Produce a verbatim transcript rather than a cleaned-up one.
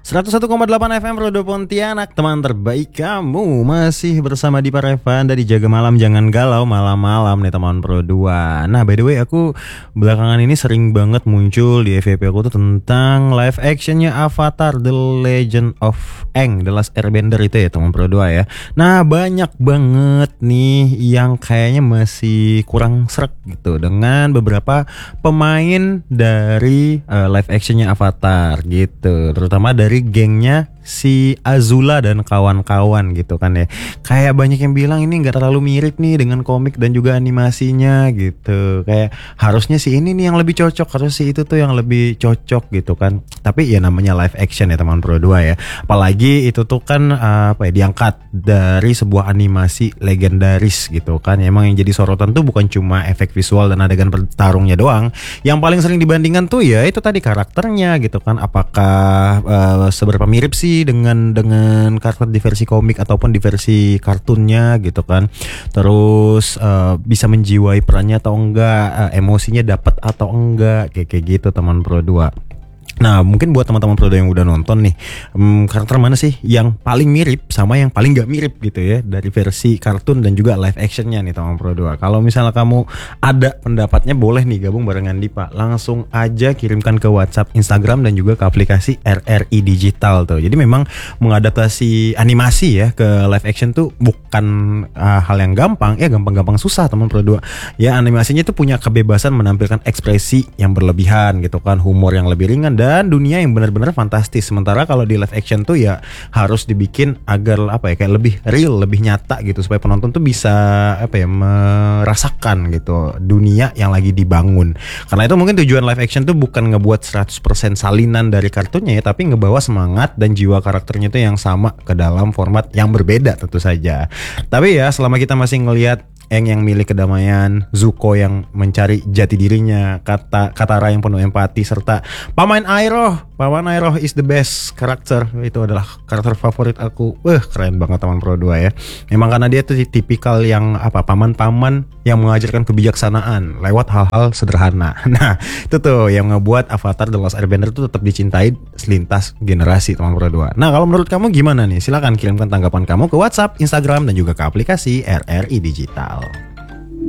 seratus satu koma delapan F M Rodo Pontianak, teman terbaik kamu. Masih bersama Dipa Revan dari Jaga Malam Jangan Galau malam-malam nih teman Pro dua. Nah by the way, aku belakangan ini sering banget muncul di F Y P aku tuh tentang live actionnya Avatar The Legend of Aang, The Last Airbender itu ya teman Pro dua ya. Nah banyak banget nih yang kayaknya masih kurang srek gitu dengan beberapa pemain dari uh, live actionnya Avatar gitu, terutama dari gengnya si Azula dan kawan-kawan gitu kan ya. Kayak banyak yang bilang ini nggak terlalu mirip nih dengan komik dan juga animasinya gitu. Kayak harusnya sih ini nih yang lebih cocok, harus sih itu tuh yang lebih cocok gitu kan. Tapi ya namanya live action ya teman Pro dua ya. Apalagi itu tuh kan uh, apa ya, diangkat dari sebuah animasi legendaris gitu kan. Emang yang jadi sorotan tuh bukan cuma efek visual dan adegan bertarungnya doang. Yang paling sering dibandingkan tuh ya itu tadi karakternya gitu kan. Apakah uh, seberapa mirip sih dengan dengan karakter di versi komik ataupun di versi kartunnya gitu kan. Terus uh, bisa menjiwai perannya atau enggak, uh, emosinya dapat atau enggak, kayak kayak gitu teman Pro dua. Nah mungkin buat teman-teman Pro dua yang udah nonton nih, um, karakter mana sih yang paling mirip sama yang paling gak mirip gitu ya dari versi kartun dan juga live actionnya nih teman Pro dua. Kalau misalnya kamu ada pendapatnya, boleh nih gabung barengan Dipa. Langsung aja kirimkan ke WhatsApp, Instagram dan juga ke aplikasi R R I Digital tuh. Jadi memang mengadaptasi animasi ya ke live action tuh bukan uh, hal yang gampang. Ya gampang-gampang susah teman Pro dua. Ya animasinya tuh punya kebebasan menampilkan ekspresi yang berlebihan gitu kan, humor yang lebih ringan dan dan dunia yang benar-benar fantastis. Sementara kalau di live action tuh ya harus dibikin agar apa ya, kayak lebih real, lebih nyata gitu, supaya penonton tuh bisa apa ya, merasakan gitu dunia yang lagi dibangun. Karena itu mungkin tujuan live action tuh bukan ngebuat seratus persen salinan dari kartunnya ya, tapi ngebawa semangat dan jiwa karakternya tuh yang sama ke dalam format yang berbeda tentu saja. Tapi ya selama kita masih ngelihat Aang yang milik kedamaian, Zuko yang mencari jati dirinya, kata Katara yang penuh empati, serta Paman Iroh. Paman Iroh is the best karakter. Itu adalah karakter favorit aku. Wah, keren banget teman Pro dua ya. Memang karena dia tuh tipikal yang apa, paman-paman yang mengajarkan kebijaksanaan lewat hal-hal sederhana. Nah, itu tuh yang ngebuat Avatar The Last Airbender itu tetap dicintai selintas generasi teman Pro dua. Nah, kalau menurut kamu gimana nih? Silakan kirimkan tanggapan kamu ke WhatsApp, Instagram dan juga ke aplikasi R R I Digital.